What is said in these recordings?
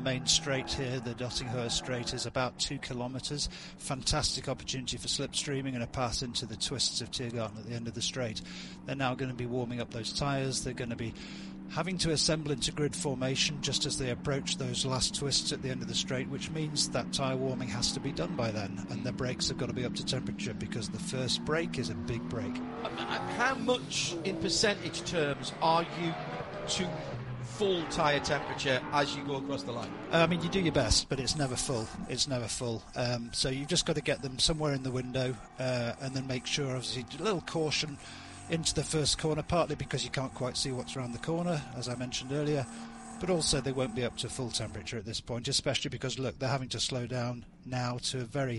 main straight here, the Dottinghurst straight, is about 2 kilometres. Fantastic opportunity for slipstreaming and a pass into the twists of Tiergarten at the end of the straight. They're now going to be warming up those tyres. They're going to be having to assemble into grid formation just as they approach those last twists at the end of the straight, which means that tyre warming has to be done by then, and their brakes have got to be up to temperature because the first brake is a big brake. How much in percentage terms are you to full tyre temperature as you go across the line? I mean, you do your best, but it's never full. So you've just got to get them somewhere in the window and then make sure, obviously, a little caution into the first corner, partly because you can't quite see what's around the corner, as I mentioned earlier, but also they won't be up to full temperature at this point, especially because, look, they're having to slow down now to a very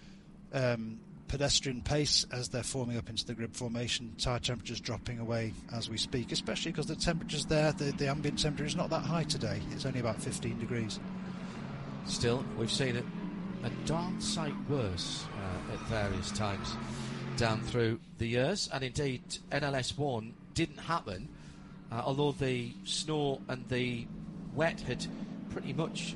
pedestrian pace as they're forming up into the grid formation. Tyre temperature's dropping away as we speak, especially because the temperature's there, the ambient temperature is not that high today. It's only about 15 degrees. Still, we've seen it a darn sight worse at various times down through the years, and indeed NLS1 didn't happen, although the snow and the wet had pretty much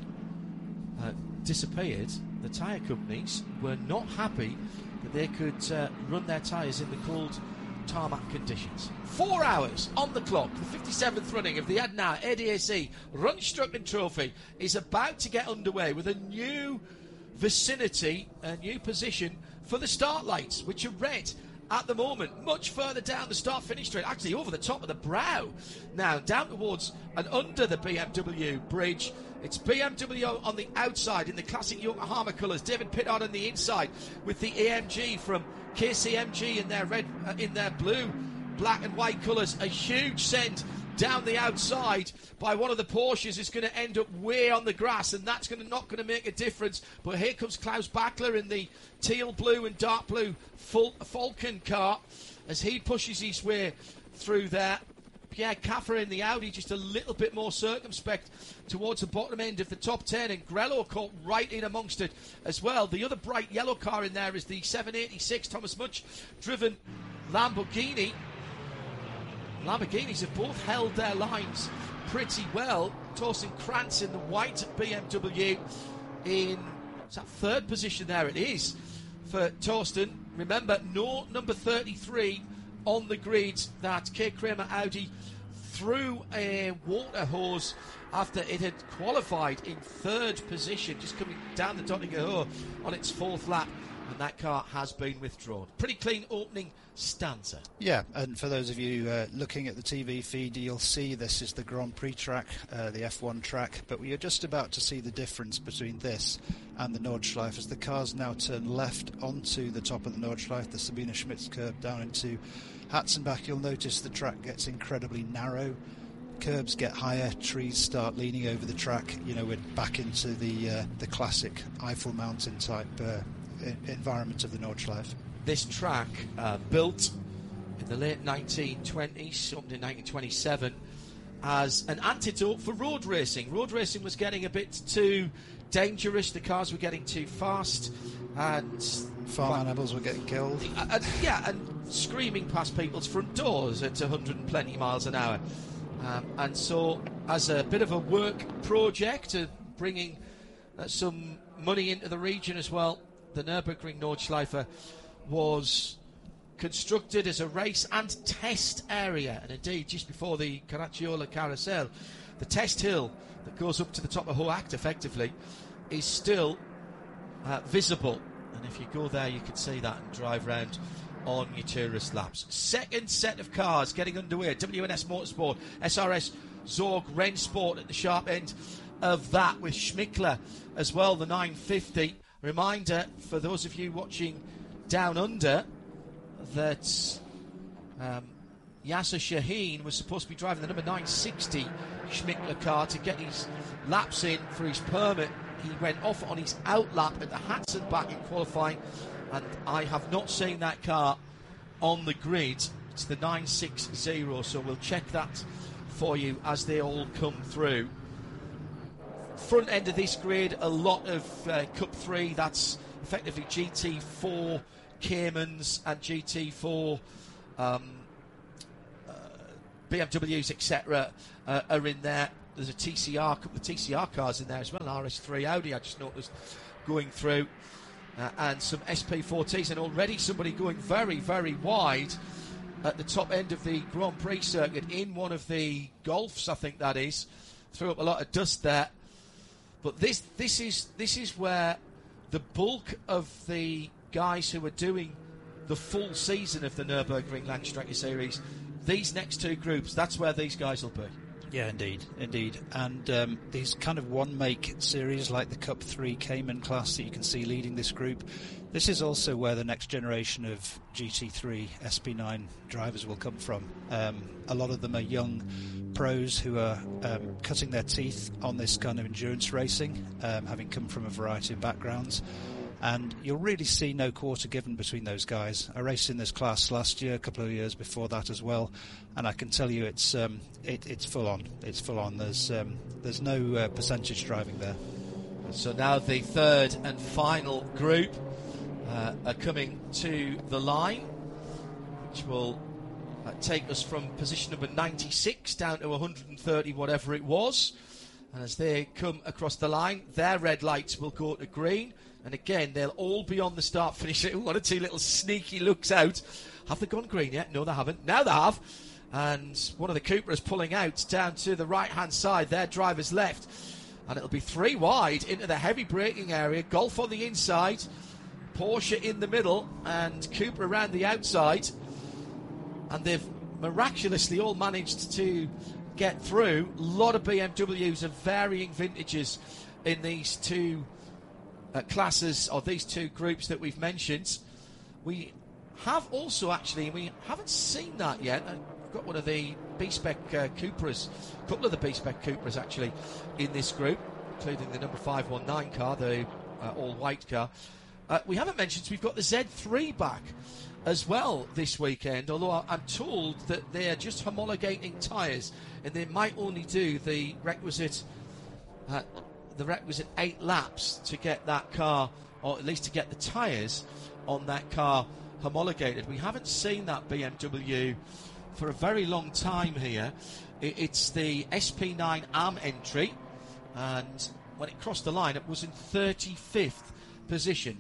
disappeared. The tyre companies were not happy that they could run their tyres in the cold tarmac conditions. 4 hours on the clock. The 57th running of the Adna ADAC Rundstrecken Trophy is about to get underway with a new vicinity, a new position for the start lights, which are red at the moment, much further down the start-finish straight, actually over the top of the brow. Now, down towards and under the BMW bridge. It's BMW on the outside in the classic Yokohama colours. David Pittard on the inside with the AMG from KCMG in their red, in their blue, black and white colours. A huge send down the outside by one of the Porsches is going to end up way on the grass, and that's not going to make a difference. But here comes Klaus Bachler in the teal blue and dark blue Falcon car as he pushes his way through there. Pierre Caffer in the Audi just a little bit more circumspect towards the bottom end of the top 10, and Grello caught right in amongst it as well. The other bright yellow car in there is the 786 Thomas Much driven Lamborghini. Lamborghinis have both held their lines pretty well. Torsten Krantz in the white BMW in that third position there it is for Torsten. Remember, no number 33 on the grid. That K. Kramer Audi threw a water hose after it had qualified in third position, just coming down the Dottinghurst on its fourth lap, and that car has been withdrawn. Pretty clean opening stanza. Yeah, and for those of you looking at the TV feed, you'll see this is the Grand Prix track, the F1 track, but we are just about to see the difference between this and the Nordschleife as the cars now turn left onto the top of the Nordschleife, the Sabine Schmitz curve down into Hatzenbach. You'll notice the track gets incredibly narrow, curbs get higher, trees start leaning over the track. You know, we're back into the classic Eiffel Mountain type environment of the Nordschleife. This track, built in the late 1920s, opened in 1927, as an antidote for road racing. Road racing was getting a bit too dangerous, the cars were getting too fast, and farm animals were getting killed. And screaming past people's front doors at 120 miles an hour. And so, as a bit of a work project, bringing some money into the region as well, the Nürburgring Nordschleife was constructed as a race and test area, and indeed just before the Caracciola Carousel, the test hill that goes up to the top of Hoacht effectively is still visible, and if you go there you can see that and drive round on your tourist laps. Second set of cars getting underway. WNS Motorsport, SRS Zorg Rennsport at the sharp end of that, with Schmickler as well, the 950. Reminder for those of you watching down under that Yasser Shaheen was supposed to be driving the number 960 Schmickler car to get his laps in for his permit. He went off on his outlap at the Hatzenbach in qualifying, and I have not seen that car on the grid. It's the 960, so we'll check that for you as they all come through. Front end of this grid, a lot of Cup 3, that's effectively GT4 Caymans and GT4 BMWs, etc. Are in there. there's a couple of TCR cars in there as well, an RS3 Audi I just noticed going through, and some SP4Ts, and already somebody going very, very wide at the top end of the Grand Prix circuit in one of the Golfs, I think that is. Threw up a lot of dust there. But this is where the bulk of the guys who are doing the full season of the Nürburgring Langstrecke Series, these next two groups, that's where these guys will be. Yeah, indeed. And these kind of one-make series like the Cup 3 Cayman class that you can see leading this group, this is also where the next generation of GT3 SP9 drivers will come from. A lot of them are young pros who are cutting their teeth on this kind of endurance racing, having come from a variety of backgrounds. And you'll really see no quarter given between those guys. I raced in this class last year, a couple of years before that as well, and I can tell you it's full on. It's full on. There's no percentage driving there. So now the third and final group are coming to the line, which will take us from position number 96 down to 130, whatever it was. And as they come across the line, their red lights will go to green. And again, they'll all be on the start-finish. One or two little sneaky looks out. Have they gone green yet? No, they haven't. Now they have. And one of the Cupras pulling out down to the right-hand side. Their driver's left. And it'll be three wide into the heavy braking area. Golf on the inside. Porsche in the middle. And Cupra around the outside. And they've miraculously all managed to get through. A lot of BMWs of varying vintages in these two classes, or these two groups that we've mentioned. We have also actually, we haven't seen that yet. I've got one of the B-Spec Cupras, a couple of the B-Spec Cupras actually in this group, including the number 519 car, the all-white car. We haven't mentioned we've got the Z3 back as well this weekend, although I'm told that they're just homologating tyres and they might only do the requisite 8 laps to get that car, or at least to get the tyres on that car homologated. We haven't seen that BMW for a very long time here. It's the SP9 AM entry, and when it crossed the line it was in 35th position.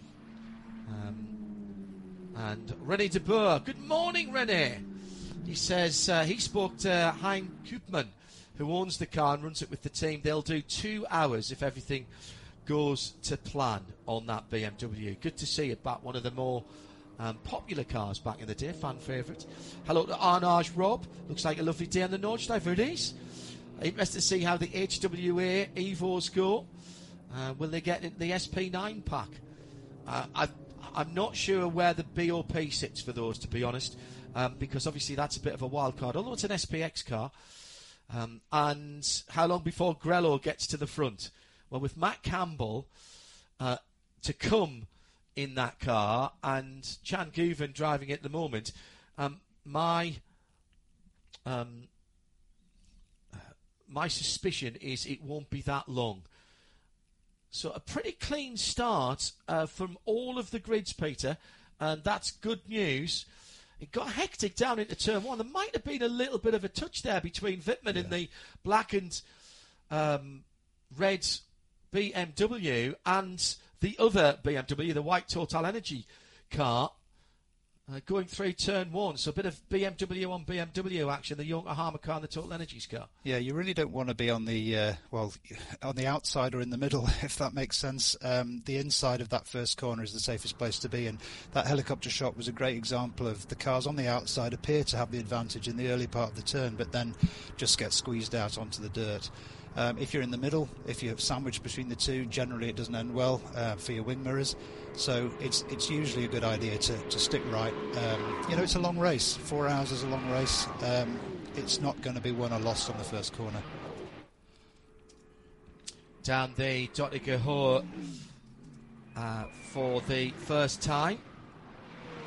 And René de Boer, good morning René. He says he spoke to Hein Koopman, who owns the car and runs it with the team. They'll do 2 hours if everything goes to plan on that BMW. Good to see it back, one of the more popular cars back in the day, fan favourite. Hello to Arnage Rob. Looks like a lovely day on the Nordschleife, it is. Interested to see how the HWA Evos go. Will they get into the SP9 pack? I'm not sure where the BOP sits for those, to be honest, because obviously that's a bit of a wild card, although it's an SPX car. And how long before Grello gets to the front? Well, with Matt Campbell to come in that car and Chan Guven driving it at the moment, my suspicion is it won't be that long. So a pretty clean start from all of the grids, Peter, and that's good news. It got hectic down into turn one. There might have been a little bit of a touch there between Wittmann in the black and red BMW and the other BMW, the white Total Energy car, going through turn one. So a bit of BMW on BMW action, the Yokohama car and the Total Energies car. Yeah, you really don't want to be on the on the outside or in the middle, if that makes sense. The inside of that first corner is the safest place to be, and that helicopter shot was a great example of the cars on the outside appear to have the advantage in the early part of the turn, but then just get squeezed out onto the dirt. If you're in the middle, if you're sandwiched between the two, generally it doesn't end well for your wing mirrors. So it's usually a good idea to stick right. It's a long race. 4 hours is a long race. It's not going to be won or lost on the first corner. Down the Dottinger Hohe for the first time.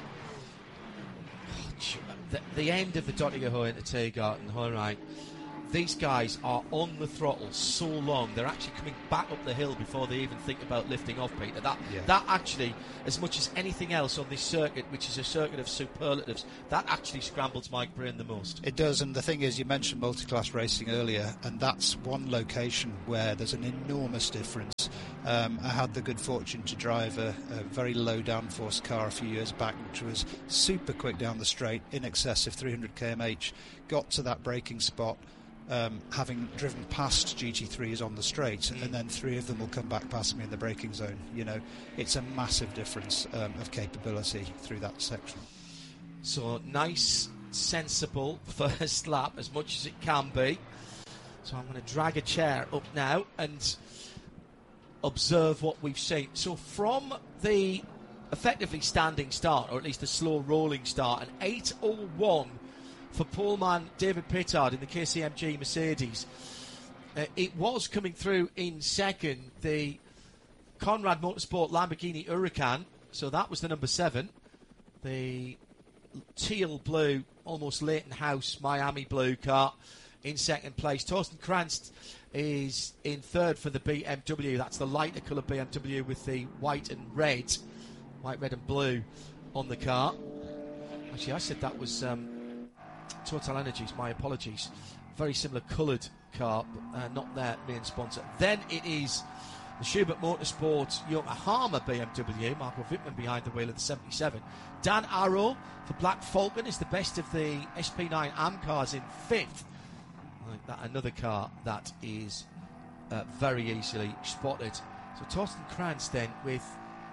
The end of the Dottinger Hohe into Tiergarten, all right. these guys are on the throttle so long, they're actually coming back up the hill before they even think about lifting off, Peter. That actually, as much as anything else on this circuit, which is a circuit of superlatives, that actually scrambles my brain the most. It does, and the thing is, you mentioned multi-class racing earlier, and that's one location where there's an enormous difference. I had the good fortune to drive a very low downforce car a few years back, which was super quick down the straight, in excess of 300 km/h, got to that braking spot, having driven past GT3s on the straight, and then 3 of them will come back past me in the braking zone. You know, it's a massive difference of capability through that section. So nice, sensible first lap, as much as it can be. So I'm going to drag a chair up now and observe what we've seen. So from the effectively standing start, or at least a slow rolling start, an 8:01 for poleman David Pittard in the KCMG Mercedes. It was coming through in second, the Conrad Motorsport Lamborghini Huracan, so that was the number 7. The teal blue, almost Leighton House Miami blue car in second place. Torsten Kranz is in third for the BMW. That's the lighter colour BMW with the white, red, and blue on the car. Actually, I said that was Total Energies, my apologies. Very similar coloured car, but not their main sponsor. Then it is the Schubert Motorsport Yokohama BMW, Marco Wittmann behind the wheel of the 77. Dan Arrow for Black Falcon is the best of the SP9 AM cars in 5th. Like that, another car that is very easily spotted. So Torsten Kranz then with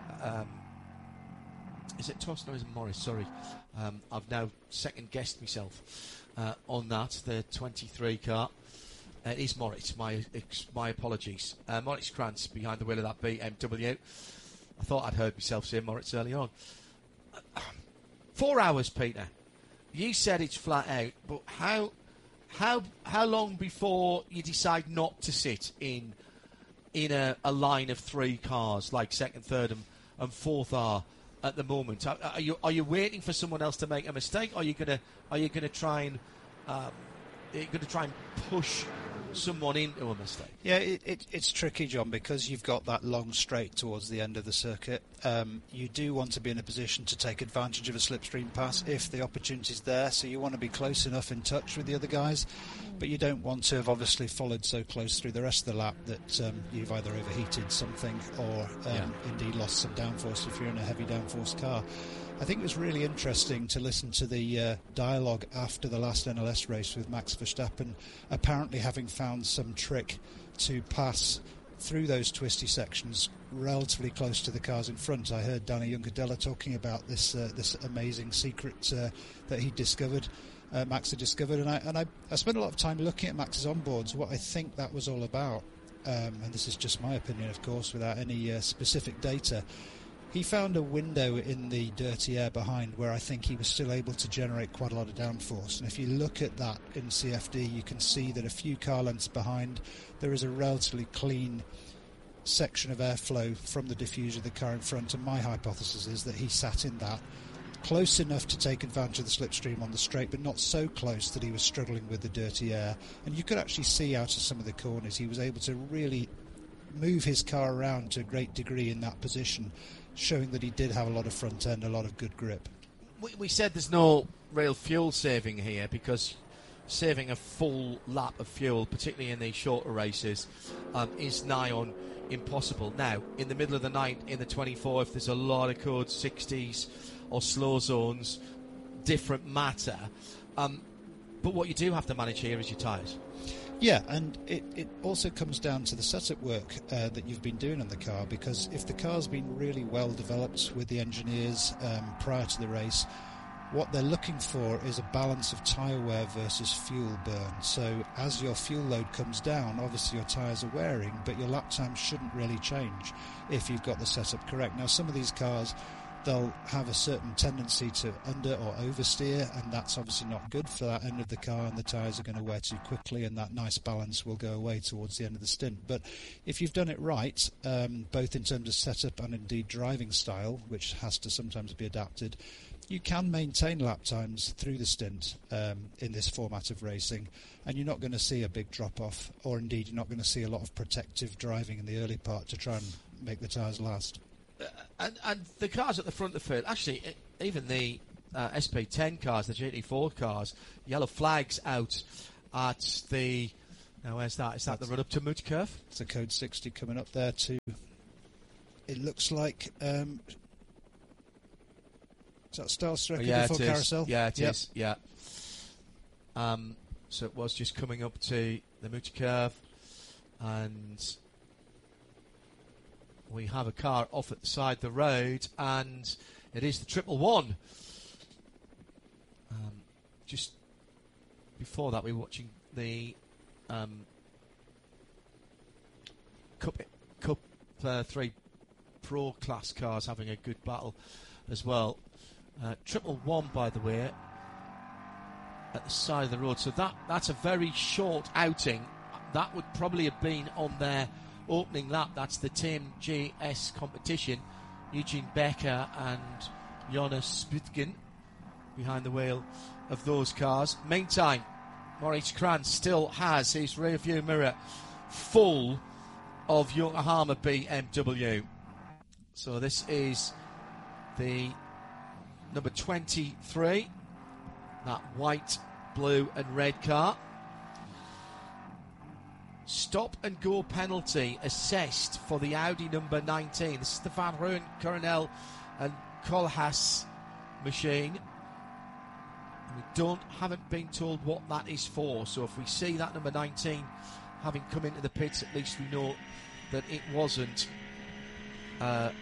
is it Torsten or is it Morris? Sorry, I've now second guessed myself on that. The 23 car. It is Moritz. My apologies. Moritz Kranz behind the wheel of that BMW. I thought I'd heard myself say Moritz early on. 4 hours, Peter. You said it's flat out, but how long before you decide not to sit in a line of 3 cars like second, third, and fourth are at the moment? Are you waiting for someone else to make a mistake? Or are you gonna try and push someone into a mistake? Yeah, it's tricky, John, because you've got that long straight towards the end of the circuit. You do want to be in a position to take advantage of a slipstream pass if the opportunity's there, so you want to be close enough in touch with the other guys, but you don't want to have obviously followed so close through the rest of the lap that you've either overheated something or indeed lost some downforce if you're in a heavy downforce car. I think it was really interesting to listen to the dialogue after the last NLS race with Max Verstappen, apparently having found some trick to pass through those twisty sections relatively close to the cars in front. I heard Danny Juncadella talking about this amazing secret that he discovered, Max had discovered, and I spent a lot of time looking at Max's onboards, what I think that was all about, and this is just my opinion, of course, without any specific data. He found a window in the dirty air behind where I think he was still able to generate quite a lot of downforce. And if you look at that in CFD, you can see that a few car lengths behind, there is a relatively clean section of airflow from the diffuser of the car in front. And my hypothesis is that he sat in that close enough to take advantage of the slipstream on the straight, but not so close that he was struggling with the dirty air. And you could actually see out of some of the corners, he was able to really move his car around to a great degree in that position, showing that he did have a lot of front end, a lot of good grip. We said there's no real fuel saving here, because saving a full lap of fuel, particularly in these shorter races, is nigh on impossible. Now, in the middle of the night, in the 24th, there's a lot of code 60s or slow zones, different matter. But what you do have to manage here is your tyres. Yeah, and it also comes down to the setup work that you've been doing on the car, because if the car's been really well developed with the engineers prior to the race, what they're looking for is a balance of tyre wear versus fuel burn. So as your fuel load comes down, obviously your tyres are wearing, but your lap time shouldn't really change if you've got the setup correct. Now, some of these cars, they'll have a certain tendency to under or oversteer, and that's obviously not good for that end of the car, and the tyres are going to wear too quickly, and that nice balance will go away towards the end of the stint. But if you've done it right, both in terms of setup and indeed driving style, which has to sometimes be adapted, You can maintain lap times through the stint in this format of racing, and you're not going to see a big drop-off, or indeed you're not going to see a lot of protective driving in the early part to try and make the tyres last. And the cars at the front of the field, actually, even the SP10 cars, the GT4 cars, yellow flags out at the... Now, where's that? Is that the run-up to Mootkerf? It's a Code 60 coming up there too. It looks like... is that Starstruck before Carousel? Yeah, it is. Yeah. So it was just coming up to the Mootkerf, and we have a car off at the side of the road, and it is the 111. Just before that, we were watching the Cup 3 Pro class cars having a good battle as well. 111, by the way, at the side of the road. So that's a very short outing. That would probably have been on their opening lap. That's the Team GS competition. Eugene Becker and Jonas Spütgen behind the wheel of those cars. Meantime, Maurice Krantz still has his rear view mirror full of Yokohama BMW. So this is the number 23, that white, blue and red car. Stop and go penalty assessed for the Audi number 19. This is the Van Rooyen, Coronel and Koolhaas machine. We haven't been told what that is for, so if we see that number 19 having come into the pits, at least we know that it wasn't a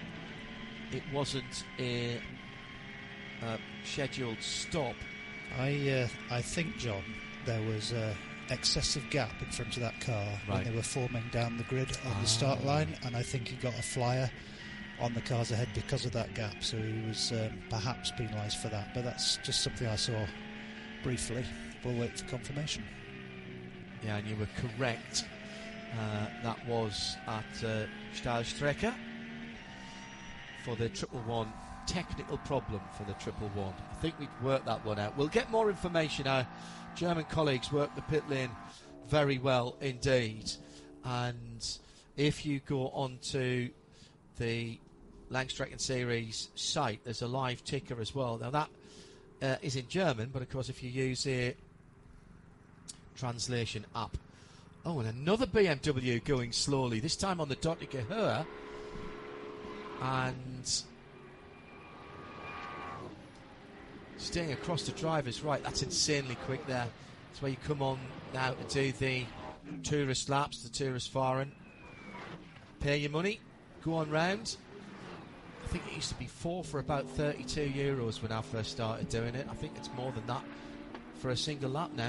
scheduled stop. I think, John, there was excessive gap in front of that car when they were forming down the grid on the start line, and I think he got a flyer on the cars ahead because of that gap, so he was perhaps penalised for that, but that's just something I saw briefly. We'll wait for confirmation. Yeah, and you were correct. That was at Stahlstrecke for the 111. Technical problem for the 111. I think we've worked that one out. We'll get more information. Our German colleagues work the pit lane very well indeed, and if you go onto the Langstrecken Series site, there's a live ticker as well. Now that is in German, but of course if you use a translation app. Oh, and another BMW going slowly, this time on the Dottinger Höhe, and staying across the driver's right. That's insanely quick there. That's where you come on now to do the tourist laps, the tourist fahren. Pay your money, go on round. I think it used to be 4 for about €32 when I first started doing it. I think it's more than that for a single lap now.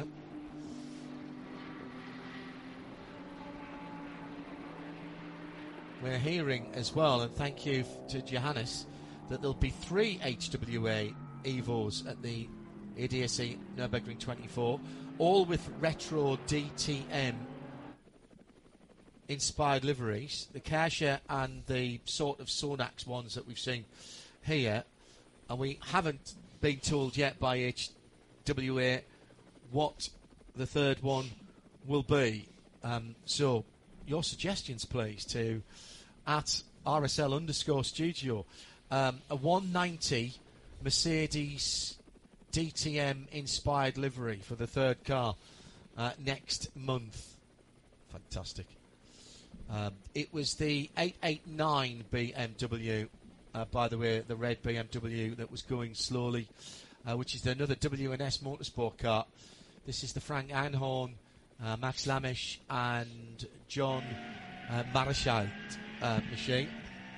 We're hearing as well, and thank you to Johannes, that there'll be 3 HWA Evos at the ADAC Nürburgring 24, all with retro DTM inspired liveries, the Kasia and the sort of Sonax ones that we've seen here, and we haven't been told yet by HWA what the third one will be. So your suggestions, please, to at RSL_studio. A 190 Mercedes DTM inspired livery for the third car next month. Fantastic. It was the 889 BMW, by the way, the red BMW that was going slowly, which is another W&S Motorsport car. This is the Frank Einhorn, Max Lamisch and John Marischal machine.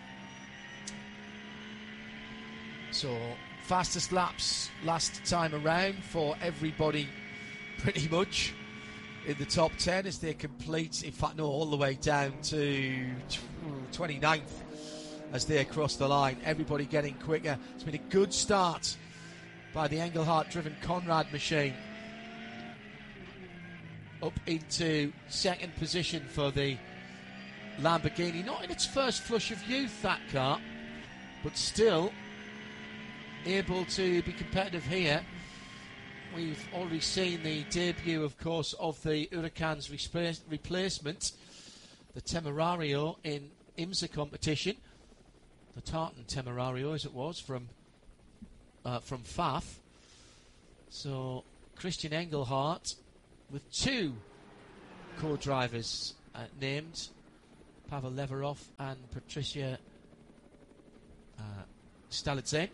So, fastest laps last time around for everybody pretty much in the top 10 as they complete, in fact no, all the way down to 29th as they cross the line. Everybody getting quicker. It's been a good start by the Engelhardt driven Conrad machine. Up into second position for the Lamborghini. Not in its first flush of youth, that car, but still able to be competitive here. We've already seen the debut, of course, of the Hurricanes replacement, the Temerario in IMSA competition. The Tartan Temerario, as it was, from Pfaff. So Christian Engelhardt with 2 co-drivers named, Pavel Leverov and Patricia Stalitzen.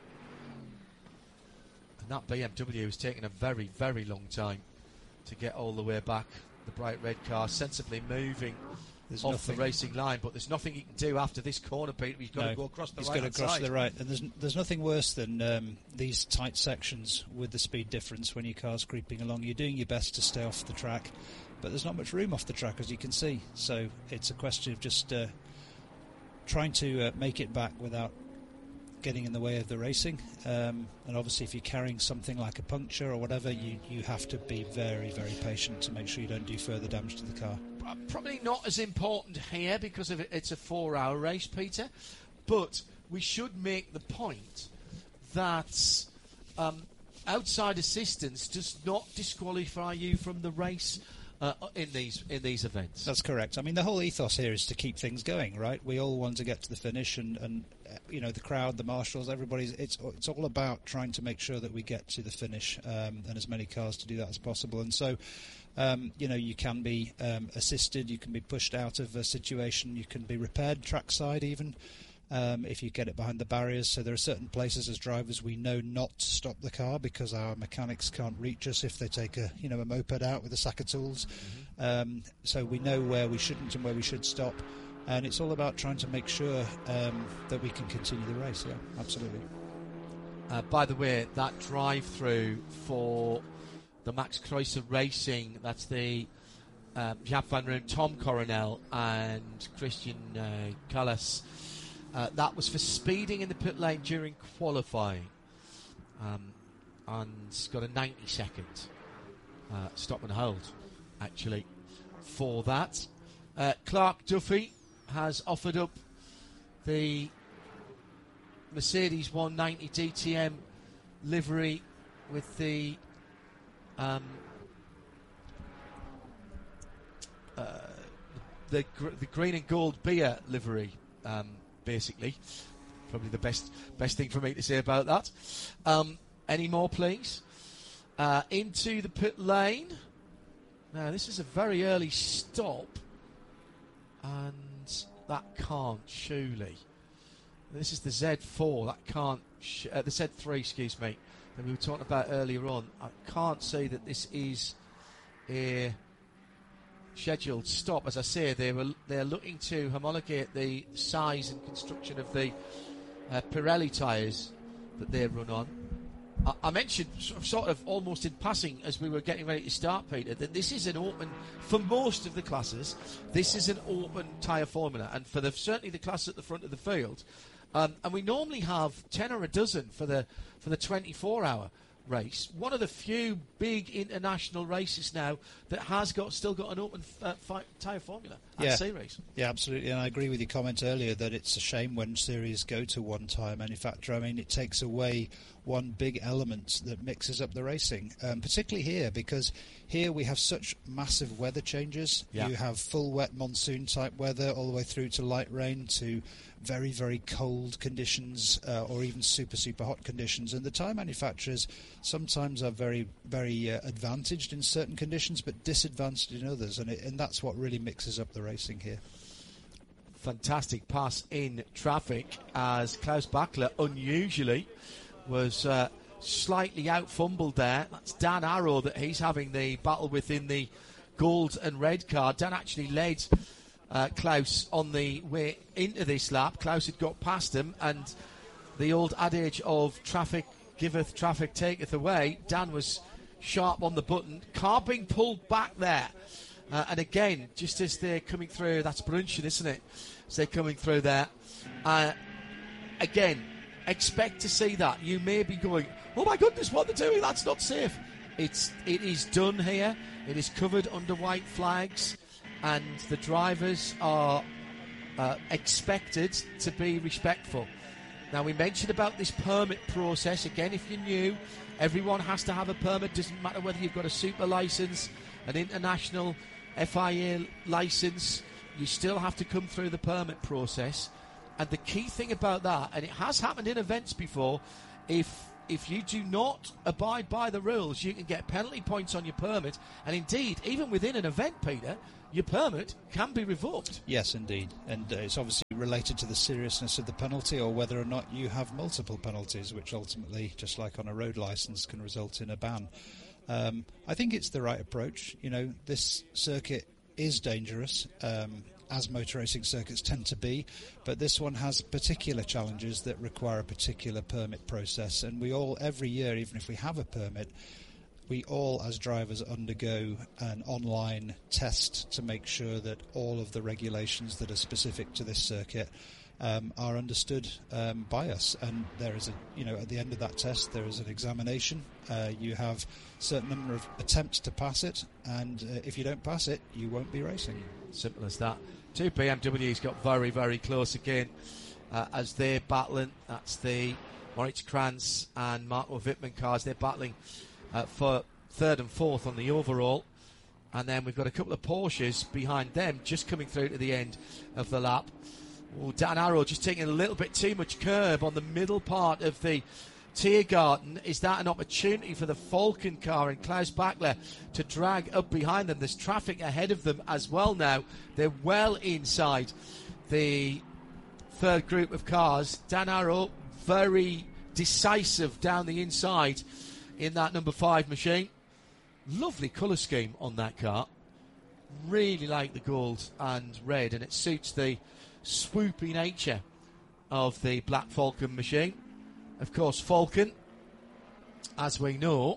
And that BMW has taken a very, very long time to get all the way back. The bright red car sensibly moving off the racing line, but there's nothing he can do after this corner, Peter. He's got to go across the right side. He's got to cross to the right, and there's nothing worse than these tight sections with the speed difference when your car's creeping along. You're doing your best to stay off the track, but there's not much room off the track, as you can see. So it's a question of just trying to make it back without getting in the way of the racing. And obviously, if you're carrying something like a puncture or whatever, you have to be very, very patient to make sure you don't do further damage to the car. Probably not as important here because of it's a 4-hour race, Peter. But we should make the point that outside assistance does not disqualify you from the race in these events. That's correct. I mean, the whole ethos here is to keep things going, right? We all want to get to the finish, and you know, the crowd, the marshals, everybody's. It's all about trying to make sure that we get to the finish, and as many cars to do that as possible. And so, you know, you can be assisted, you can be pushed out of a situation, you can be repaired trackside even. If you get it behind the barriers. So there are certain places as drivers we know not to stop the car because our mechanics can't reach us if they take a moped out with a sack of tools. Mm-hmm. So we know where we shouldn't and where we should stop. And it's all about trying to make sure that we can continue the race. Yeah, absolutely. By the way, that drive-through for the Max Kreuzer Racing, that's the Jaap van Roon, Tom Coronel and Christian Callas. That was for speeding in the pit lane during qualifying, and got a 90-second stop and hold, actually, for that. Clark Duffy has offered up the Mercedes 190 DTM livery with the green and gold beer livery. Basically, probably the best thing for me to say about that. Any more, please? Into the pit lane. Now, this is a very early stop, and that can't surely. This is the Z4. That can't. The Z3, excuse me, that we were talking about earlier on. I can't say that this is a scheduled stop. As I say, they're looking to homologate the size and construction of the Pirelli tyres that they run on. I mentioned sort of almost in passing as we were getting ready to start, Peter, that this is an open, for most of the classes, this is an open tyre formula, and for certainly the class at the front of the field, and we normally have 10 or a dozen for the 24-hour race. One of the few big international races now that has still got an open tyre formula at C-Race. Yeah, absolutely, and I agree with your comment earlier that it's a shame when series go to one tyre manufacturer. I mean, it takes away one big element that mixes up the racing, particularly here, because here we have such massive weather changes. Yeah. You have full wet monsoon type weather all the way through to light rain to very, very cold conditions, or even super, super hot conditions. And the tyre manufacturers sometimes are very, very advantaged in certain conditions, but disadvantaged in others. And that's what really mixes up the racing here. Fantastic pass in traffic as Klaus Bachler unusually was slightly out-fumbled there. That's Dan Arrow that he's having the battle with in the gold and red car. Dan actually led Klaus on the way into this lap. Klaus had got past him, and the old adage of traffic giveth, traffic taketh away. Dan was sharp on the button. Car being pulled back there. And again, just as they're coming through, that's Brunchen, isn't it? As they're coming through there. Again, expect to see that. You may be going, oh my goodness, what they're doing, that's not safe. It is done here. It is covered under white flags, and the drivers are expected to be respectful Now, we mentioned about this permit process. Again, if you're new, everyone has to have a permit. Doesn't matter whether you've got a super licence, an international FIA licence, you still have to come through the permit process. And the key thing about that, and it has happened in events before, if you do not abide by the rules, you can get penalty points on your permit. And indeed, even within an event, Peter, your permit can be revoked. Yes, indeed. And it's obviously related to the seriousness of the penalty or whether or not you have multiple penalties, which ultimately, just like on a road licence, can result in a ban. I think it's the right approach. You know, this circuit is dangerous, as motor racing circuits tend to be, but this one has particular challenges that require a particular permit process. And we all, every year, even if we have a permit, we all, as drivers, undergo an online test to make sure that all of the regulations that are specific to this circuit are understood by us. And there is at the end of that test, there is an examination. You have a certain number of attempts to pass it, and if you don't pass it, you won't be racing. Simple as that. Two BMWs got very, very close again as they're battling. That's the Moritz Kranz and Marco Wittmann cars. They're battling for third and fourth on the overall. And then we've got a couple of Porsches behind them just coming through to the end of the lap. Oh, Dan Arrow just taking a little bit too much curb on the middle part of the Tiergarten. Is that an opportunity for the Falken car and Klaus Bachler to drag up behind them? There's traffic ahead of them as well now. They're well inside the third group of cars. Dan Arrow very decisive down the inside in that number 5 machine. Lovely colour scheme on that car. Really like the gold and red, and it suits the swoopy nature of the Black Falcon machine. Of course, Falcon, as we know,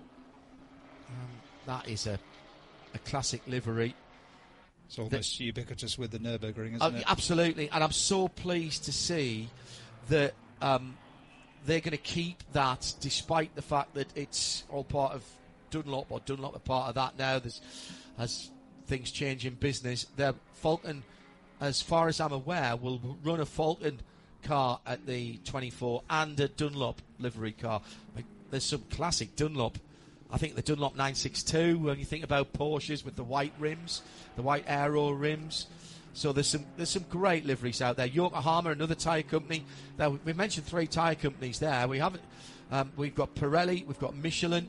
that is a classic livery. It's almost ubiquitous with the Nürburgring, isn't it? Absolutely, and I'm so pleased to see that they're going to keep that, despite the fact that it's all part of Dunlop, or Dunlop are part of that now. As things change in business, the Falcon, as far as I'm aware, will run a Falcon car at the 24 and a Dunlop livery car. There's some classic Dunlop. I think the Dunlop 962, when you think about Porsches with the white rims, the white aero rims. So there's some great liveries out there. Yokohama, another tyre company. Now, we mentioned 3 tyre companies there. We've got Pirelli, we've got Michelin.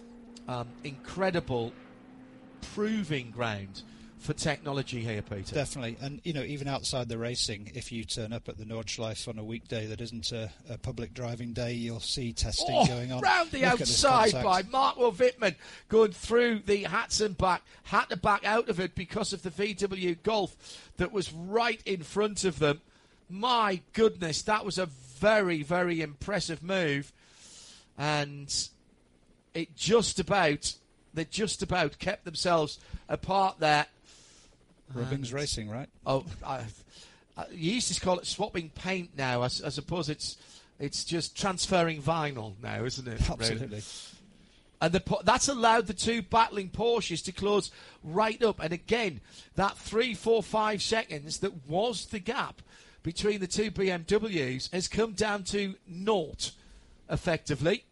Incredible proving ground for technology here, Peter. Definitely. And, even outside the racing, if you turn up at the Nordschleife on a weekday that isn't a public driving day, you'll see testing going on. Round the outside by Marco Wittmann, going through the Hatsan back, had to back out of it because of the VW Golf that was right in front of them. My goodness, that was a very, very impressive move. And they just about kept themselves apart there. Rubbings Racing, right? Oh, you used to call it swapping paint now. I suppose it's just transferring vinyl now, isn't it? Absolutely. Really? And that's allowed the 2 battling Porsches to close right up. And again, that 3, 4, 5 seconds that was the gap between the 2 BMWs has come down to 0, effectively.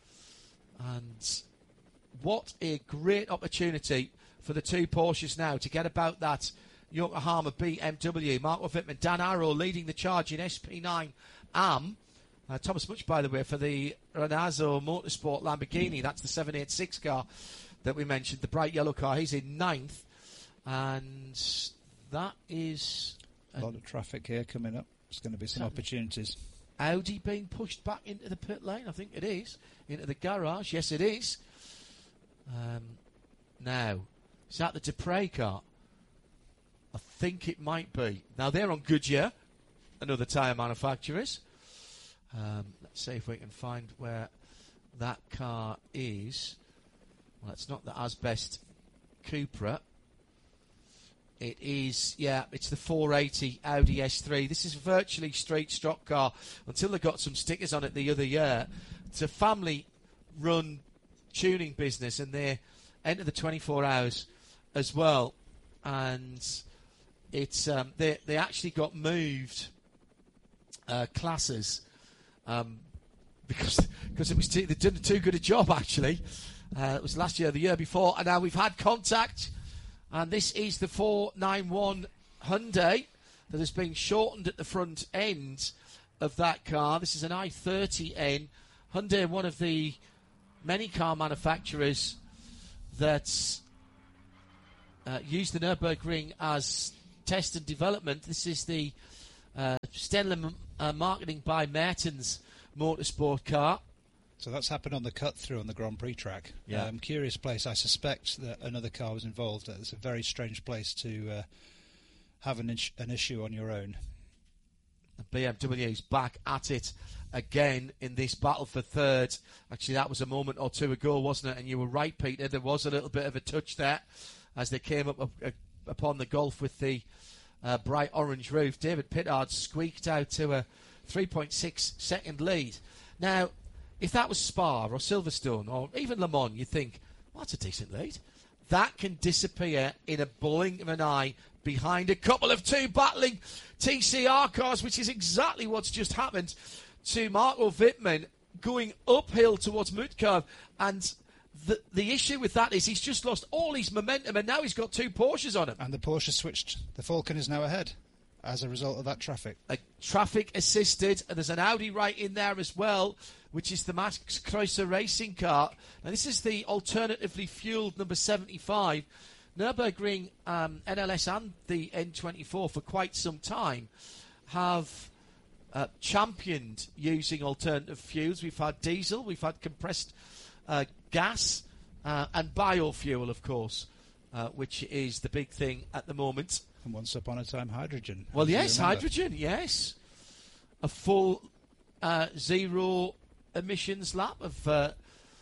And what a great opportunity for the 2 Porsches now to get about that Yokohama BMW. Marco Wittmann, Dan Arrow leading the charge in SP9 AM. Thomas Much, by the way, for the Renazzo Motorsport Lamborghini. That's the 786 car that we mentioned, the bright yellow car. He's in 9th. And that is a lot of traffic here coming up. There's going to be some opportunities. Audi being pushed back into the pit lane, I think it is. Into the garage, yes it is. Now, is that the Dupre car? I think it might be. Now, they're on Goodyear, another tyre manufacturers. Let's see if we can find where that car is. Well, it's not the Asbest Cupra. It is, it's the 480 Audi S3. This is virtually straight stock car until they got some stickers on it the other year. It's a family-run tuning business, and they enter the 24 hours as well. And it's they actually got moved classes because it was they'd done too good a job, actually. It was last year, the year before, and now we've had contact, and this is the 491 Hyundai that has been shortened at the front end of that car. This is an i30N. Hyundai, one of the many car manufacturers that use the Nürburgring as test and development. This is the Stenler Marketing by Mertens motorsport car. So that's happened on the cut-through on the Grand Prix track. Yeah. Curious place. I suspect that another car was involved. It's a very strange place to have an issue on your own. BMW's back at it again in this battle for third. Actually, that was a moment or two ago, wasn't it? And you were right, Peter. There was a little bit of a touch there as they came up upon the Golf with the bright orange roof. David Pittard squeaked out to a 3.6 second lead. Now, if that was Spa or Silverstone or even Le Mans, you'd think, well, that's a decent lead. That can disappear in a blink of an eye behind a couple of two battling TCR cars, which is exactly what's just happened to Marco Wittmann going uphill towards Mutkarv. And the issue with that is he's just lost all his momentum, and now he's got two Porsches on him. And the Porsche switched. The Falcon is now ahead as a result of that traffic. Traffic assisted, and there's an Audi right in there as well, which is the Max Kreuzer racing car. Now, this is the alternatively fueled number 75. Nürburgring, NLS and the N24 for quite some time have championed using alternative fuels. We've had diesel, we've had compressed gas, and biofuel, of course, which is the big thing at the moment. And once upon a time, hydrogen. Well, yes, hydrogen, yes. A full zero emissions lap of the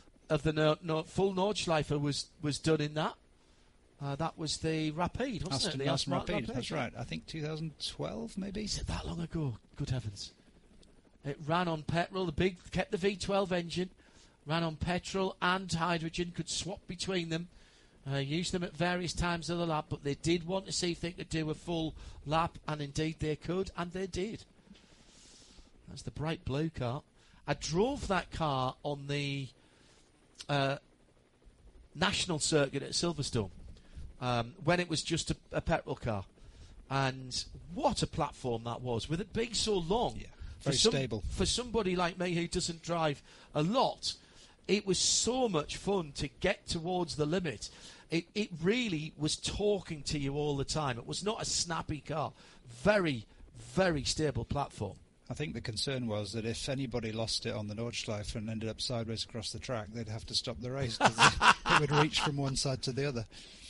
full Nordschleife was done in that. That was the Rapide, wasn't it? The Aston Rapide, that's right. I think 2012, maybe? Is it that long ago? Good heavens. It ran on petrol, kept the V12 engine, ran on petrol and hydrogen, could swap between them, use them at various times of the lap, but they did want to see if they could do a full lap, and indeed they could, and they did. That's the bright blue car. I drove that car on the national circuit at Silverstone when it was just a petrol car. And what a platform that was, with it being so long. Yeah, very stable. For somebody like me who doesn't drive a lot, it was so much fun to get towards the limit. It really was talking to you all the time. It was not a snappy car. Very, very stable platform. I think the concern was that if anybody lost it on the Nordschleife and ended up sideways across the track, they'd have to stop the race because it would reach from one side to the other.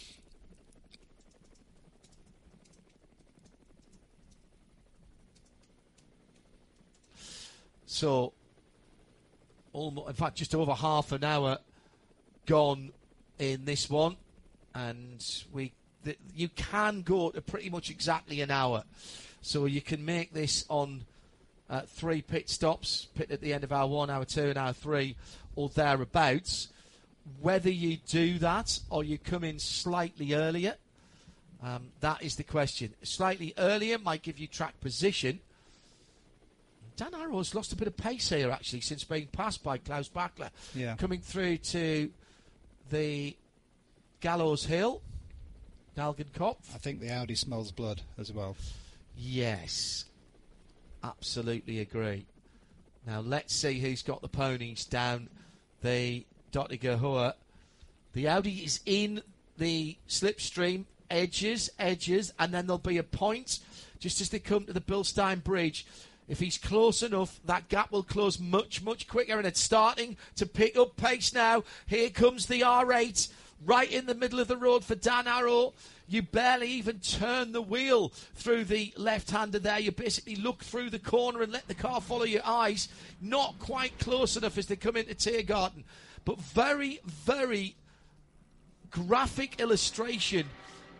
So, in fact, just over half an hour gone in this one, and you can go to pretty much exactly an hour. So you can make this on 3 pit stops, pit at the end of hour 1, hour 2, and hour 3, or thereabouts. Whether you do that or you come in slightly earlier, that is the question. Slightly earlier might give you track position. Dan Arrow's lost a bit of pace here, actually, since being passed by Klaus Bachler. Yeah. Coming through to the Gallows Hill, Dalgenkopf. I think the Audi smells blood as well. Yes, absolutely agree. Now, let's see who's got the ponies down the Dottinger Hohe. The Audi is in the slipstream, edges, and then there'll be a point just as they come to the Bilstein Bridge. If he's close enough, that gap will close much, much quicker, and it's starting to pick up pace now. Here comes the R8, right in the middle of the road for Dan Arrow. You barely even turn the wheel through the left-hander there. You basically look through the corner and let the car follow your eyes. Not quite close enough as they come into Tiergarten. But very, very graphic illustration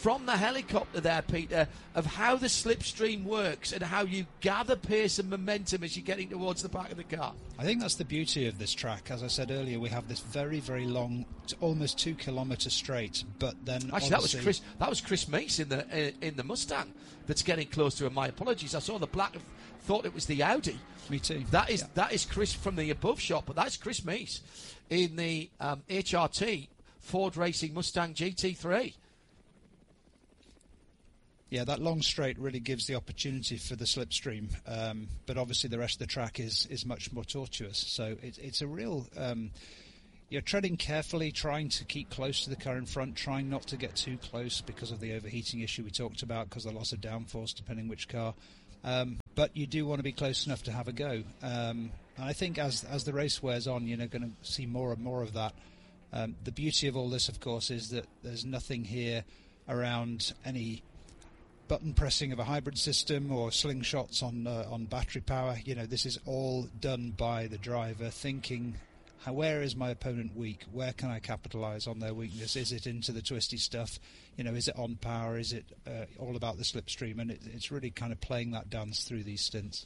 from the helicopter there, Peter, of how the slipstream works and how you gather pace and momentum as you're getting towards the back of the car. I think that's the beauty of this track. As I said earlier, we have this very, very long, almost 2 kilometre straight, but then actually that was Chris Mace in the Mustang that's getting close to him. My apologies, I saw the black, thought it was the Audi. Me too. That is Chris from the above shot, but that's Chris Mace in the HRT Ford Racing Mustang GT3. Yeah, that long straight really gives the opportunity for the slipstream, but obviously the rest of the track is much more tortuous. So it's a real... you're treading carefully, trying to keep close to the car in front, trying not to get too close because of the overheating issue we talked about, because of the loss of downforce, depending which car. But you do want to be close enough to have a go. And I think as the race wears on, you're going to see more and more of that. The beauty of all this, of course, is that there's nothing here around any button pressing of a hybrid system or slingshots on battery power. This is all done by the driver thinking, where is my opponent weak? Where can I capitalise on their weakness? Is it into the twisty stuff? Is it on power? Is it all about the slipstream? And it's really kind of playing that dance through these stints.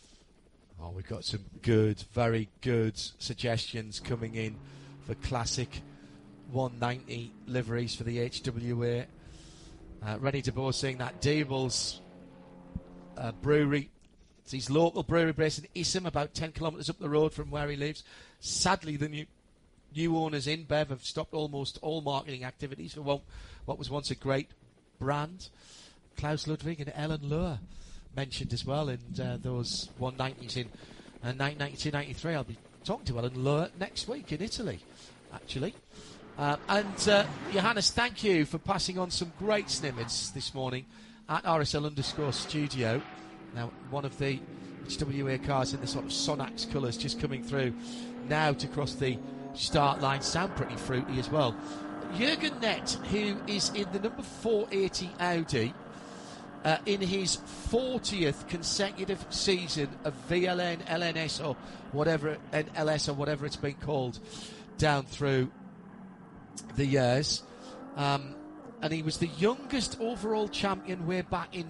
Oh, we've got some good, very good suggestions coming in for classic 190 liveries for the HWA. Rennie de Boer saying that Dable's brewery, it's his local brewery based in Issam, about 10 kilometres up the road from where he lives. Sadly, the new owners in Bev have stopped almost all marketing activities for what was once a great brand. Klaus Ludwig and Ellen Lohr mentioned as well in those 190s in 1992-93. I'll be talking to Ellen Lohr next week in Italy, actually. And Johannes, thank you for passing on some great snippets this morning at RSL_studio. Now, one of the HWA cars in the sort of Sonax colours just coming through now to cross the start line. Sound pretty fruity as well. Jürgen Nett, who is in the number 480 Audi, in his 40th consecutive season of VLN, LNS or whatever, and LS or whatever it's been called down through the years, and he was the youngest overall champion way back in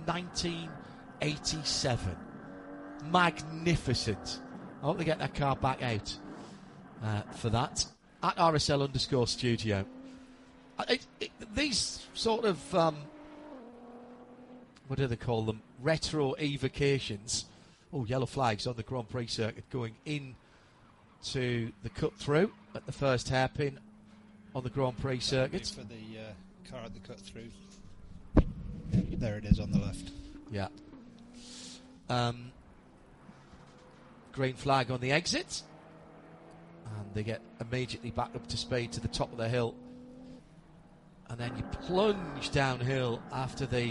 1987. Magnificent. I hope they get that car back out for that at RSL_studio. These sort of what do they call them, retro evocations. Yellow flags on the Grand Prix circuit going in to the cut through at the first hairpin on the Grand Prix circuit. For the car at the cut through. There it is on the left. Yeah. Green flag on the exit. And they get immediately back up to speed to the top of the hill. And then you plunge downhill after the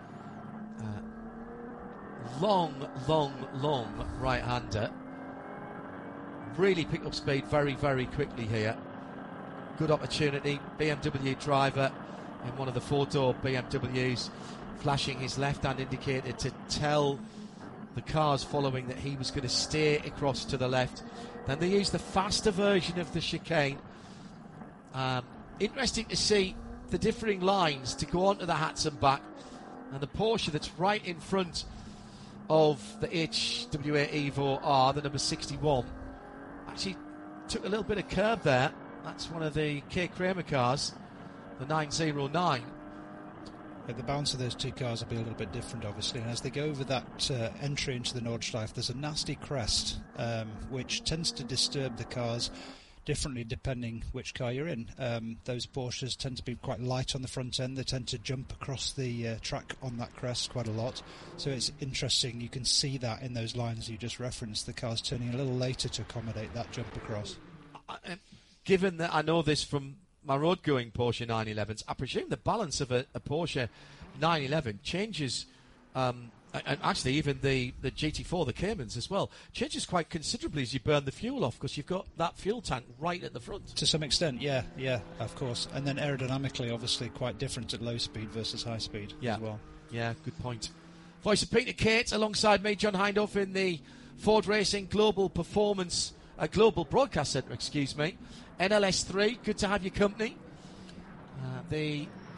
long right-hander. Really pick up speed very, very quickly here. Good opportunity. BMW driver in one of the four-door BMWs flashing his left-hand indicator to tell the cars following that he was going to steer across to the left. Then they use the faster version of the chicane. Interesting to see the differing lines to go onto the Hatsan back, and the Porsche that's right in front of the HWA Evo R, the number 61, actually took a little bit of curb there. That's one of the K. Kramer cars, the 909. The bounce of those two cars will be a little bit different, obviously, and as they go over that entry into the Nordschleife, there's a nasty crest which tends to disturb the cars differently depending which car you're in. Those Porsches tend to be quite light on the front end. They tend to jump across the track on that crest quite a lot, so it's interesting. You can see that in those lines you just referenced, the car's turning a little later to accommodate that jump across. Given that I know this from my road-going Porsche 911s, I presume the balance of a Porsche 911 changes, and actually even the GT4, the Caymans as well, changes quite considerably as you burn the fuel off, because you've got that fuel tank right at the front. To some extent, yeah, of course. And then aerodynamically, obviously, quite different at low speed versus high speed as well. Yeah, good point. Voice of Peter Kate alongside me, John Hindhaugh, in the Ford Racing Global Performance, Global Broadcast Centre, NLS3, good to have your company. The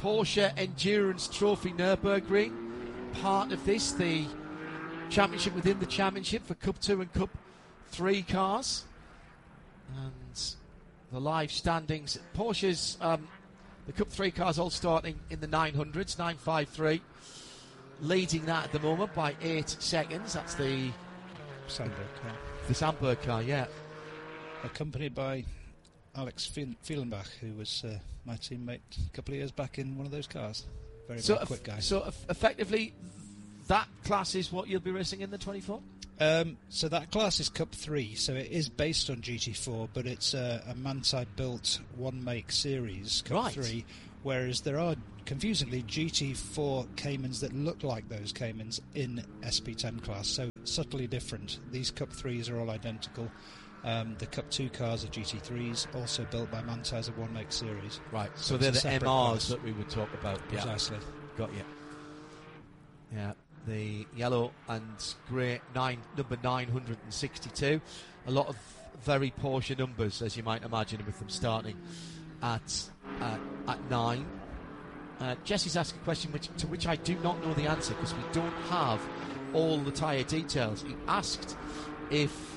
Porsche Endurance Trophy Nürburgring. Part of this, the championship within the championship for Cup 2 and Cup 3 cars. And the live standings, Porsche's, the Cup 3 cars all starting in the 900s, 953. Leading that at the moment by 8 seconds. That's the Sandberg car. The Sandberg car, yeah. Accompanied by Alex Fielenbach, who was my teammate a couple of years back in one of those cars. Very quick guy. So effectively, that class is what you'll be racing in the 24? So that class is Cup 3, so it is based on GT4, but it's a Manthey-built one-make series, Cup 3, whereas there are, confusingly, GT4 Caymans that look like those Caymans in SP10 class, so subtly different. These Cup 3s are all identical. The Cup 2 cars are GT3s, also built by Manthey as a one-make series. Right, so they're the MRs class that we would talk about. Precisely. Yeah. Got you. Yeah, the yellow and grey number 962. A lot of very Porsche numbers, as you might imagine, with them starting at 9. Jesse's asked a question to which I do not know the answer because we don't have all the tyre details. He asked if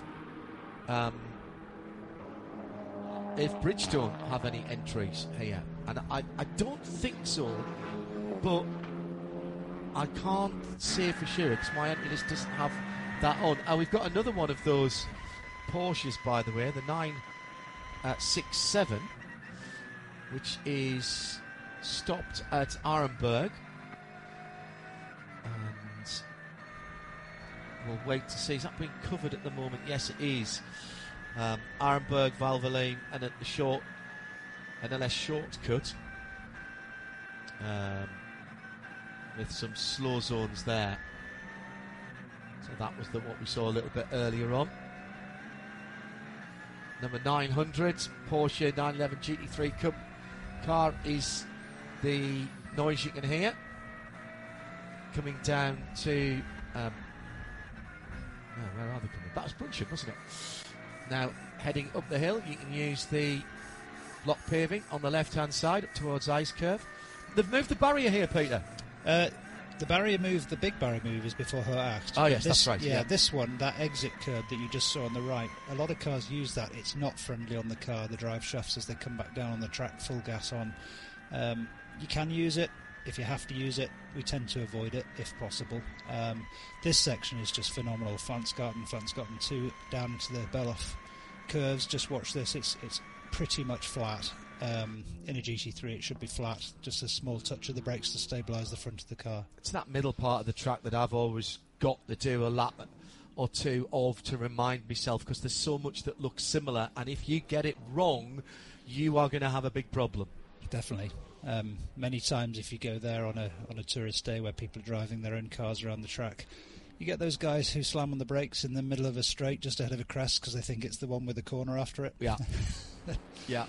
Bridgestone have any entries here, and I don't think so, but I can't say for sure because my entry list doesn't have that on. And we've got another one of those Porsches, by the way, the 967, which is stopped at Arenberg, and we'll wait to see. Is that being covered at the moment? Yes, it is. Arenberg, Valvoline, and at the short, an LS shortcut, with some slow zones there. So that was what we saw a little bit earlier on. Number 900, Porsche 911 GT3 Cup car is the noise you can hear coming down to where are they coming? That was Brunsham, wasn't it? Now heading up the hill, you can use the block paving on the left hand side up towards Ice Curve. They've moved the barrier here, Peter. The barrier move, the big barrier move, is before Her Acht. Oh yes, that's right. Yeah, this one, that exit curb that you just saw on the right, a lot of cars use that. It's not friendly on the car, the drive shafts, as they come back down on the track, full gas on. You can use it if you have to use it. We tend to avoid it if possible. This section is just phenomenal. Flansgarten 2 down to the Beloff curves. Just watch this. It's pretty much flat. In a GT3 it should be flat, just a small touch of the brakes to stabilise the front of the car. It's that middle part of the track that I've always got to do a lap or two of to remind myself, because there's so much that looks similar, and if you get it wrong you are going to have a big problem. Definitely. Many times if you go there on a tourist day where people are driving their own cars around the track, you get those guys who slam on the brakes in the middle of a straight just ahead of a crest because they think it's the one with the corner after it. Yeah. Yeah.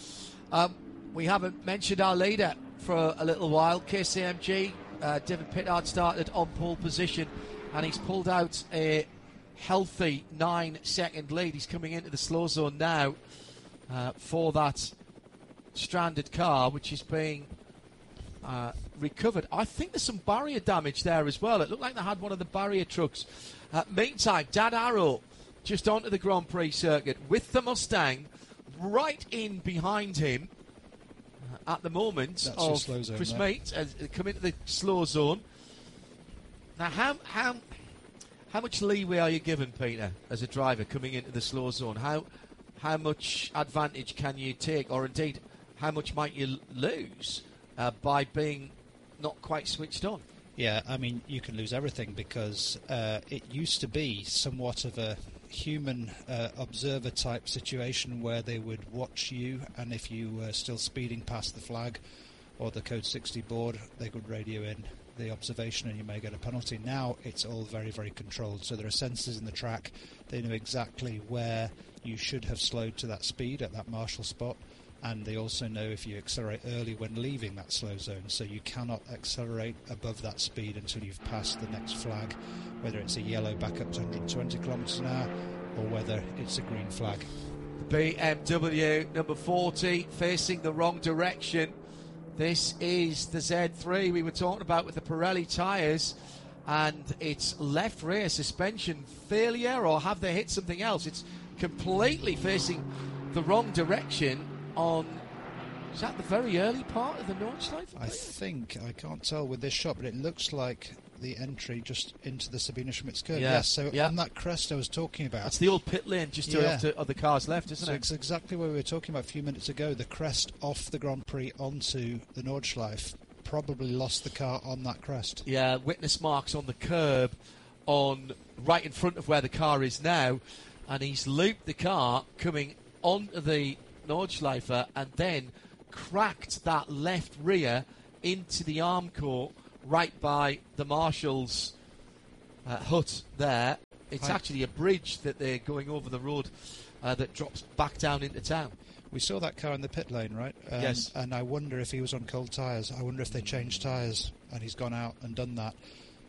We haven't mentioned our leader for a little while. KCMG, David Pittard started on pole position and he's pulled out a healthy 9-second lead. He's coming into the slow zone now for that stranded car, which is being recovered. I think there's some barrier damage there as well. It looked like they had one of the barrier trucks. Meantime, Dan Arrow just onto the Grand Prix circuit with the Mustang right in behind him at the moment. That's of slow zone, Chris there. Mate has come into the slow zone. Now, how much leeway are you given, Peter, as a driver coming into the slow zone? How much advantage can you take, or indeed, how much might you lose by being not quite switched on? Yeah, I mean, you can lose everything because it used to be somewhat of a human observer type situation where they would watch you, and if you were still speeding past the flag or the code 60 board, they could radio in the observation and you may get a penalty. Now it's all very, very controlled, so there are sensors in the track. They know exactly where you should have slowed to that speed at that marshal spot, and they also know if you accelerate early when leaving that slow zone, so you cannot accelerate above that speed until you've passed the next flag, whether it's a yellow back up to 120 kilometres an hour or whether it's a green flag. BMW number 40 facing the wrong direction. This is the Z3 we were talking about with the Pirelli tyres, and it's left rear suspension failure, or have they hit something else? It's completely facing the wrong direction on... Is that the very early part of the Nordschleife? I think, I can't tell with this shot, but it looks like the entry just into the Sabine Schmitz curve. Yeah. Yes, so on that crest I was talking about. That's the old pit lane just to the car's left, isn't it? It's exactly what we were talking about a few minutes ago. The crest off the Grand Prix onto the Nordschleife probably lost the car on that crest. Yeah, witness marks on the curb on right in front of where the car is now, and he's looped the car coming onto the Nordschleife and then cracked that left rear into the arm court right by the marshal's hut there. It's actually a bridge that they're going over the road that drops back down into town. We saw that car in the pit lane, right? Yes. And I wonder if he was on cold tyres. I wonder if they changed tyres and he's gone out and done that.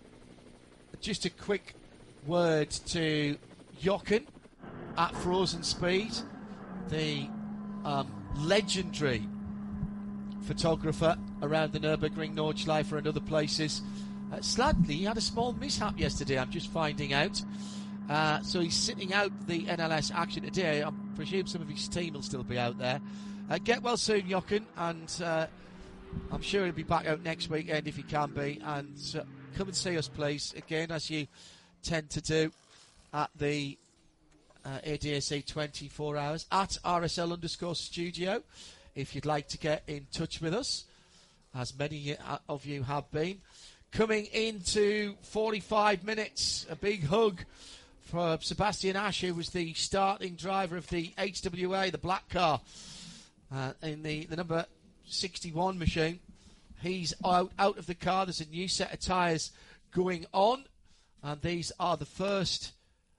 Just a quick word to Jochen at Frozen Speed, the legendary photographer around the Nürburgring, Nordschleife and other places. Sadly, he had a small mishap yesterday, I'm just finding out. So he's sitting out the NLS action today. I presume some of his team will still be out there. Get well soon, Jochen, and I'm sure he'll be back out next weekend if he can be. And come and see us, please, again, as you tend to do at the ADAC 24 hours at RSL_studio. If you'd like to get in touch with us, as many of you have been. Coming into 45 minutes, a big hug for Sebastian Asch, who was the starting driver of the HWA, the black car, in the number 61 machine. He's out of the car. There's a new set of tyres going on, and these are the first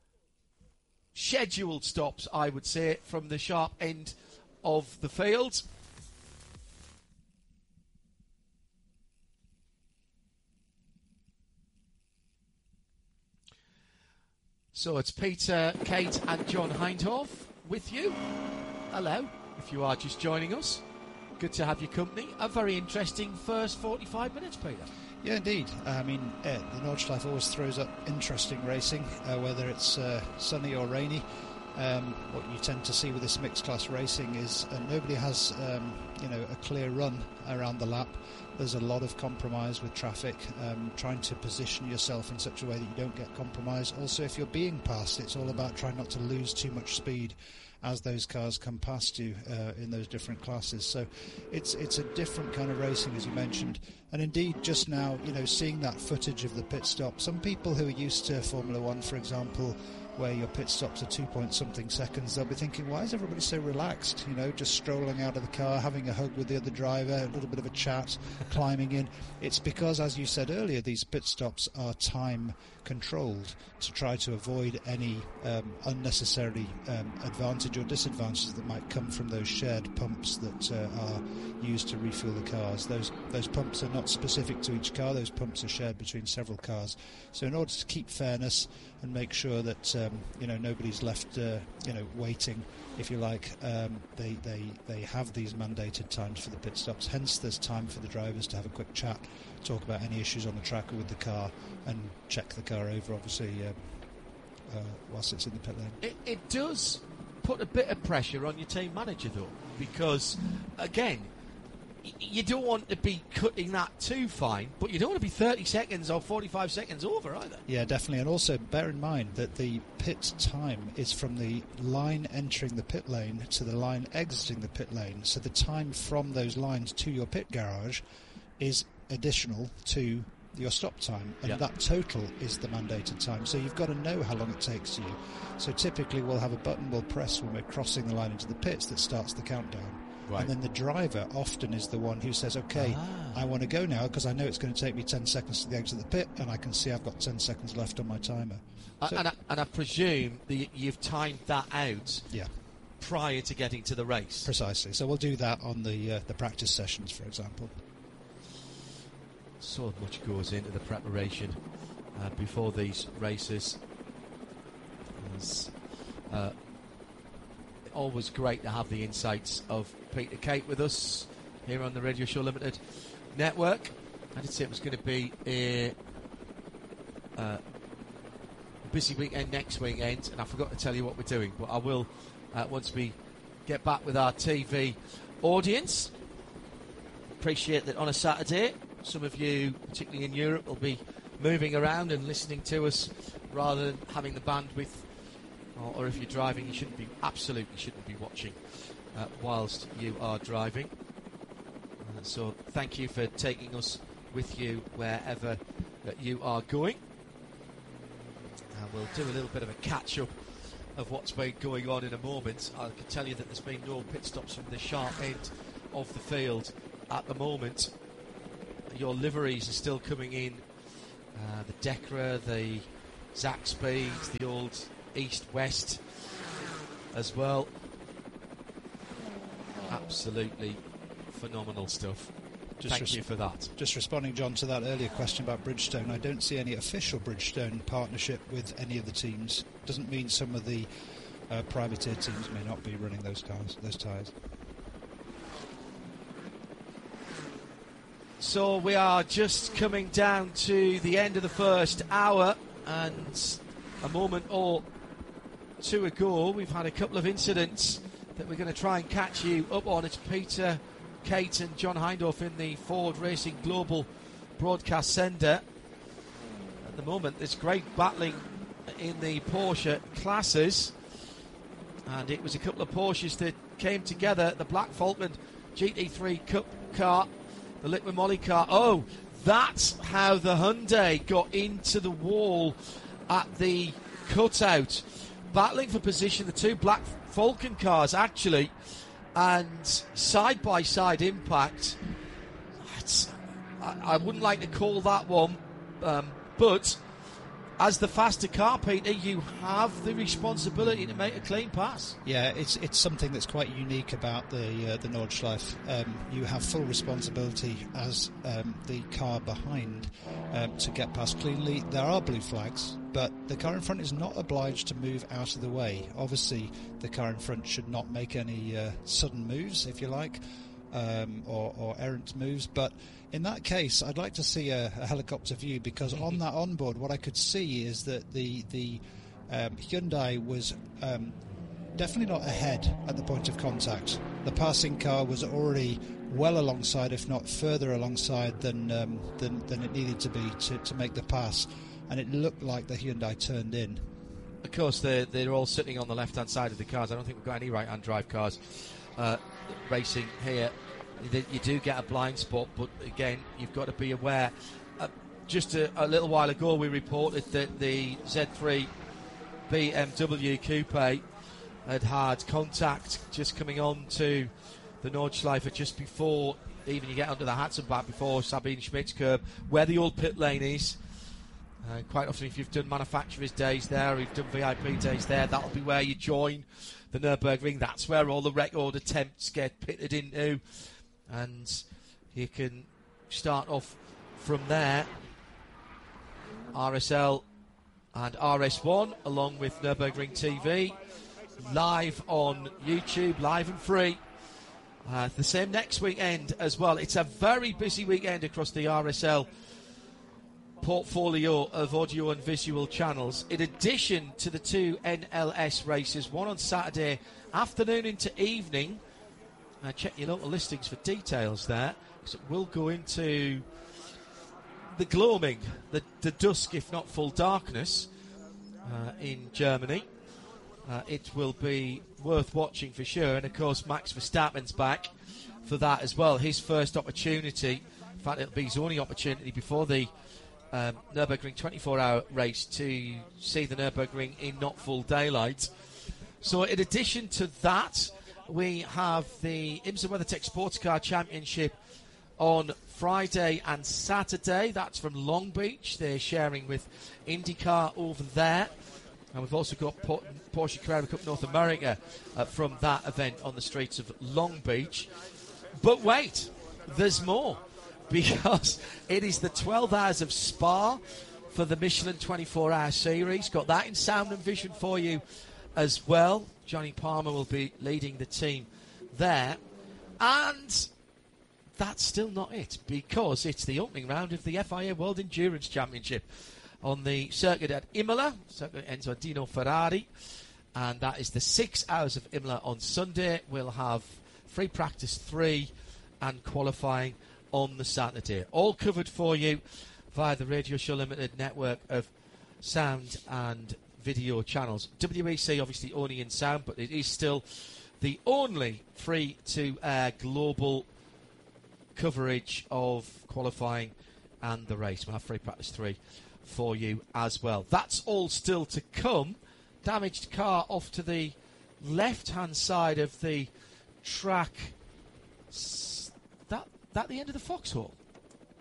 scheduled stops, I would say, from the sharp end of the field. So it's Peter, Kate and John Hindhaugh with you. Hello, if you are just joining us. Good to have your company. A very interesting first 45 minutes, Peter. Yeah, indeed. I mean, the Nordschleife always throws up interesting racing, whether it's sunny or rainy. What you tend to see with this mixed class racing is nobody has a clear run around the lap. There's a lot of compromise with traffic, trying to position yourself in such a way that you don't get compromised. Also, if you're being passed, it's all about trying not to lose too much speed as those cars come past you in those different classes. So it's a different kind of racing, as you mentioned. And indeed, just now, seeing that footage of the pit stop, some people who are used to Formula One, for example, where your pit stops are 2-point-something seconds, they'll be thinking, why is everybody so relaxed? Just strolling out of the car, having a hug with the other driver, a little bit of a chat, climbing in. It's because, as you said earlier, these pit stops are time controlled to try to avoid any unnecessary advantage or disadvantages that might come from those shared pumps that are used to refuel the cars. Those pumps are not specific to each car. Those pumps are shared between several cars. So in order to keep fairness and make sure that nobody's left waiting, if you like, they have these mandated times for the pit stops. Hence, there's time for the drivers to have a quick chat, talk about any issues on the track or with the car, and check the car over, obviously, whilst it's in the pit lane. It does put a bit of pressure on your team manager, though, because, again, you don't want to be cutting that too fine, but you don't want to be 30 seconds or 45 seconds over either. Yeah, definitely. And also bear in mind that the pit time is from the line entering the pit lane to the line exiting the pit lane. So the time from those lines to your pit garage is additional to your stop time, and that total is the mandated time. So you've got to know how long it takes you. So typically we'll have a button we'll press when we're crossing the line into the pits that starts the countdown. Right. And then the driver often is the one who says, okay, I want to go now because I know it's going to take me 10 seconds to the exit of the pit, and I can see I've got 10 seconds left on my timer. And I presume that you've timed that out prior to getting to the race. Precisely. So we'll do that on the practice sessions, for example. So much goes into the preparation before these races. It's always great to have the insights of Peter Kate with us here on the Radio Show Limited network. I did say it was going to be a busy weekend next weekend, and I forgot to tell you what we're doing, but I will once we get back with our TV audience. Appreciate that on a Saturday, some of you, particularly in Europe, will be moving around and listening to us rather than having the bandwidth, or if you're driving, you absolutely shouldn't be watching whilst you are driving. So thank you for taking us with you wherever you are going. We'll do a little bit of a catch-up of what's been going on in a moment. I can tell you that there's been no pit stops from the sharp end of the field at the moment. Your liveries are still coming in. The Decra, the Zaxby's, the old East-West as well. Absolutely phenomenal stuff. Thank you for that. Just responding, John, to that earlier question about Bridgestone, I don't see any official Bridgestone partnership with any of the teams. Doesn't mean some of the privateer teams may not be running those tyres. So we are just coming down to the end of the first hour, and a moment or two ago we've had a couple of incidents that we're going to try and catch you up on. It's Peter, Kate and John Hindhaugh in the Ford Racing Global Broadcast Centre. At the moment there's great battling in the Porsche classes, and it was a couple of Porsches that came together. The Black Falkland GT3 Cup car, the Liquid Moly car. Oh, that's how the Hyundai got into the wall at the cutout. Battling for position, the two Black Falcon cars actually, and side-by-side impact. I wouldn't like to call that one, but as the faster car, Peter, you have the responsibility to make a clean pass. Yeah, it's something that's quite unique about the Nordschleife. You have full responsibility as the car behind to get past cleanly. There are blue flags, but the car in front is not obliged to move out of the way. Obviously, the car in front should not make any sudden moves, if you like, or errant moves, but in that case, I'd like to see a helicopter view, because on that onboard, what I could see is that the Hyundai was definitely not ahead at the point of contact. The passing car was already well alongside, if not further alongside than it needed to be to make the pass, and it looked like the Hyundai turned in. Of course, they're all sitting on the left-hand side of the cars. I don't think we've got any right-hand drive cars racing here. You do get a blind spot, but again, you've got to be aware. Just a little while ago, we reported that the Z3 BMW Coupe had contact just coming on to the Nordschleife just before even you get under the Hatzenbach, before Sabine Schmidt's curb, where the old pit lane is. Quite often, if you've done manufacturers' days there, or you've done VIP days there, that'll be where you join the Nürburgring. That's where all the record attempts get pitted into, and you can start off from there. RSL and RS1 along with Nürburgring TV, live on YouTube, live and free. The same next weekend as well. It's a very busy weekend across the RSL portfolio of audio and visual channels, in addition to the two NLS races, one on Saturday afternoon into evening. Check your local listings for details there, because it will go into the gloaming, the dusk if not full darkness in Germany. It will be worth watching for sure, and of course Max Verstappen's back for that as well. His first opportunity, in fact it'll be his only opportunity before the Nürburgring 24-hour race to see the Nürburgring in not full daylight. So in addition to that, we have the IMSA WeatherTech Sports Car Championship on Friday and Saturday. That's from Long Beach. They're sharing with IndyCar over there. And we've also got Porsche Carrera Cup North America from that event on the streets of Long Beach. But wait, there's more, because it is the 12 hours of Spa for the Michelin 24-hour series. Got that in sound and vision for you as well. Johnny Palmer will be leading the team there. And that's still not it, because it's the opening round of the FIA World Endurance Championship on the circuit at Imola, circuit Enzo Dino Ferrari, and that is the 6 hours of Imola on Sunday. We'll have free practice 3 and qualifying on the Saturday. All covered for you via the Radio Show Limited network of sound and video channels. WEC obviously only in sound, but it is still the only free-to-air global coverage of qualifying and the race. We'll have free practice 3 for you as well. That's all still to come. Damaged car off to the left-hand side of the track. That the end of the Foxhole?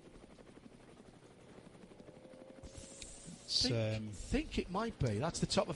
Think it might be. That's the top of